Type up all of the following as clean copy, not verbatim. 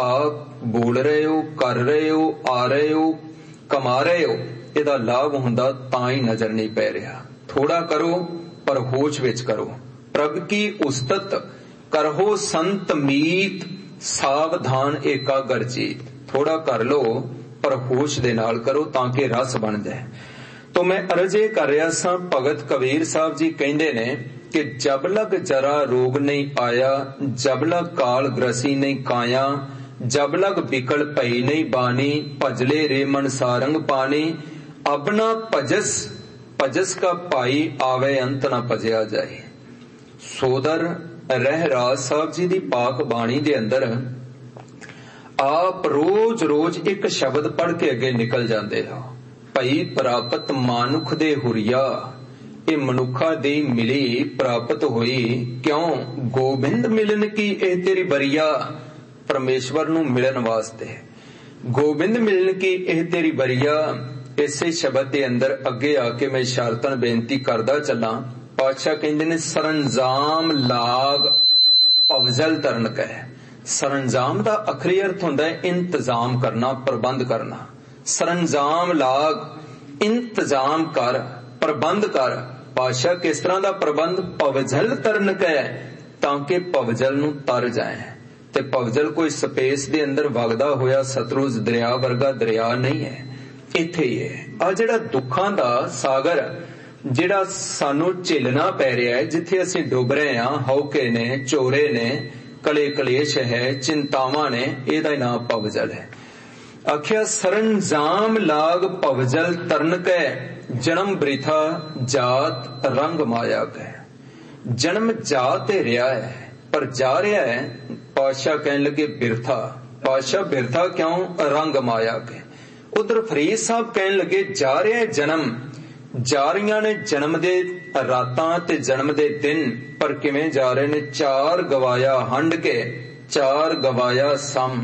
आप बोल रहे हो, कर रहे हो, आ रहे हो, कमा रहे हो, ਇਹਦਾ ਲਾਭ ਹੁੰਦਾ ਤਾਂ ਹੀ ਨਜ਼ਰ ਨਹੀਂ ਪੈ ਰਿਹਾ। ਥੋੜਾ ਕਰੋ ਪਰ ਹੋਸ਼ ਵਿੱਚ ਕਰੋ। ਪ੍ਰਭ ਕੀ ਉਸਤਤ ਕਰੋ ਸੰਤ ਮੀਤ, ਸਾਵਧਾਨ ਏਕਾਗਰ ਚੀਤ। ਥੋੜਾ ਕਰ ਲੋ ਪਰ ਹੋਸ਼ ਦੇ ਨਾਲ ਕਰੋ ਤਾਂ ਕਿ ਰਸ ਬਣ ਜਾਏ। तो मैं अर्ज ये कर रहा सा, भगत कबीर साहब जी कहते ने कि जब लग जरा रोग नहीं आया, जब लग काल ग्रसी नहीं काया, जब लग बिकल भई नहीं बानी, भजले रे मन सारंग पानी, अब ना भजस भजस का पाई आवे अंत ना भजया जाए। सोदर रहराज साहब जी दी पाक बाणी दे अंदर आप रोज रोज एक शब्द पढ़ के अगे निकल जाते हो। भई प्राप्त मानुख दे हुरिया, ये मनुखा दे मिली प्राप्त हुई, क्यों गोबिंद मिलन की ए तेरी बरिया। परमेश्वर नू मिलन वास्ते गोबिंद मिलन की ए तेरी बरिया। इसे शब्द के अंदर अगे आके मैं इशारतन बेनती करदा चला। पातशाह कहंदे ने सरंजाम लाग अफजल तरन कह। सरंजाम दा अखरी अर्थ हुंदा है इंतजाम करना, प्रबंध करना। सरंजाम लाग इंतजाम कर, प्रबंध कर। पातशाह किस तरह दा प्रबंध? पवजल तरन कह, ताकि पवजल नू तर जाए। ते पवजल कोई स्पेस दे अंदर वगदा होया सतलुज दरिया वर्गा दरिया नहीं है, इत्थे ही है। आ जिहड़ा दुखां दा सागर जिहड़ा सानू झेलना पै रहा है, जिथे असीं डुब रहे हां, हौके ने, चोरे ने, कले कलेश है, चिंतावां ने, इहदा नाम पवजल है। आख्या सरंजाम लाग पवजल तरन कै, जन्म बृथा जात रंग माया कै। जन्म जात रिया है पर जा रहा है, पातशाह कहने लगे बिरथा। पातशाह बिरथा क्यों? रंग माया के। उधर फरीद साहब कहने लगे जा रहा है जन्म, जा रही ने जन्म दे रातां ते जन्म दे दिन, पर किवें जा रहे ने? चार गवाया हंड के, चार गवाया सम।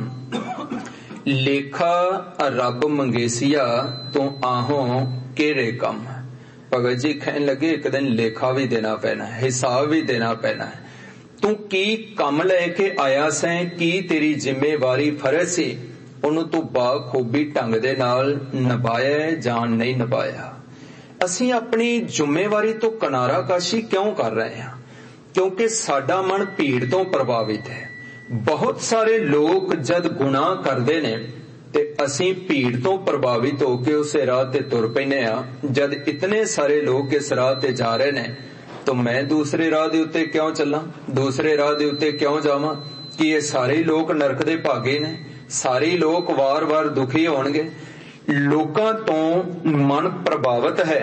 लेखा रब मंगेसिया तू आहो केरे कम। भगत जी कहने लगे एक दिन लेखा भी देना पैना है, हिसाब भी देना पैना है। तू की कम लेके आया सैं, की तेरी जिम्मेवारी फर्ज सी, ओनू तू बाखूबी ढंग दे नाल निभाया जां नहीं निभाया। असीं अपनी जिम्मेवारी तो किनारा काशी क्यों कर रहे हैं? क्योंकि साडा मन भीड़ तो प्रभावित है। बहुत सारे लोग जद गुनाह करते ने ते असीं भीड़ तो प्रभावित होके उस राह ते तुर पैने आ। जद इतने सारे लोग इस राह ते जा रहे ने तो मैं दूसरे राह दे उत्ते क्यों चलां? दूसरे राह दे उत्ते क्यों जावां? कि ये सारे लोग नरक दे भागे ने, सारे लोग वार वार दुखी होणगे। लोकां तो मन प्रभावित है,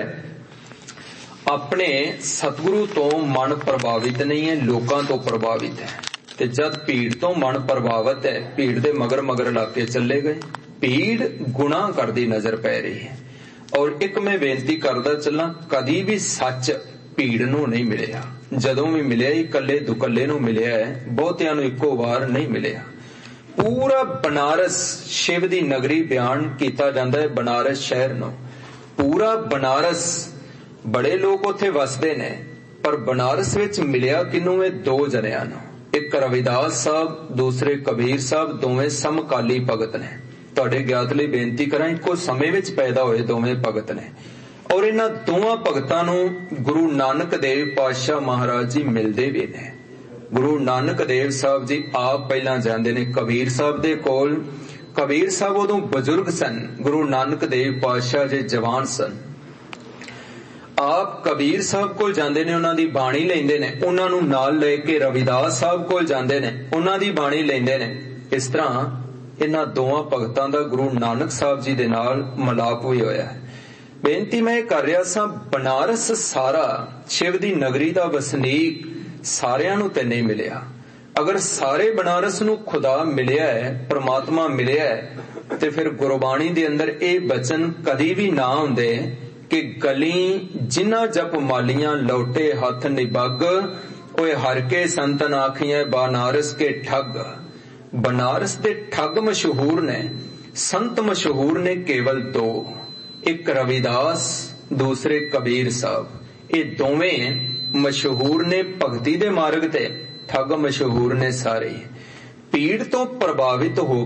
अपने सतगुरु तो मन प्रभावित नहीं है, लोकां तो प्रभावित है। ते जब भीड़ तो मन प्रभावित है, भीड़ दे मगर मगर लाके चले गए। भीड़ गुनाह करदी नजर पै रही है। और एक मैं बेनती करदा चला, कदी भी सच भीड़ नू नहीं मिलिया। जदों भी मिलिया ही कल्ले दुकल्ले नू मिलिया है, बहुतियां नू इक्को वार नहीं मिलिया। पूरा बनारस शिव दी नगरी बयान कीता जांदा है, बनारस शहर नू। पूरा बनारस बड़े लोग उत्थे वसदे ने, पर बनारस विच मिलिया किनू है? दो जनियां नू। एक रविदास साहब, दूसरे कबीर साहब, दोवें समकाली भगत ने। तुहाडे ज्ञात लई बेनती करां, इक्को समय विच पैदा होए दोवें भगत ने। और इन्हां दोवां भगतां नूं गुरु नानक देव पातशाह महाराज जी मिलदे भी ने। गुरु नानक देव साहब जी आप पहलां जांदे ने कबीर साहब दे कोल। कबीर साहब उदों बजुर्ग सन, गुरु नानक देव पातशाह जी जवान सन। आप कबीर साहब कोल जांदे ने, उन्हां दी बाणी लैंदे ने, उन्हां नूं नाल ले के रविदास साहब कोल जांदे ने, उन्हां दी बाणी लैंदे ने। इस तरह इन्हां दोवां भगतां दा गुरु नानक साहब जी दे नाल मिलाप भी होया है। बेनती मैं कर रहा सा, बनारस सारा शिव दी नगरी दा वसनीक सारियां नूं ते नहीं मिलिया। अगर सारे बनारस नूं खुदा मिलिया है, परमात्मा मिलिया है, ते फिर गुरबाणी दे अंदर ये बचन कदी भी ना हुंदे कि गली जिन्ना जप मालियां लौटे हथ निबग, ओए हर के संतन आखियां बनारस के ठग। बनारस दे ठग मशहूर ने, संत मशहूर ने केवल दो, एक रविदास, दूसरे कबीर साहब। ये दोवें मशहूर ने भगती दे मार्ग ते, ठग मशहूर ने सारे। भीड़ तो प्रभावित हो